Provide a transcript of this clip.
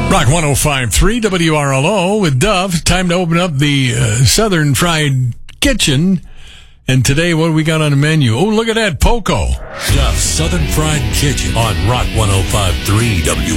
Rock 105.3 WRLO with Duff. Time to open up the Southern Fried Kitchen. And today, what do we got on the menu? Oh, look at that, Poco. Duff's Southern Fried Kitchen on Rock 105.3 WRLO.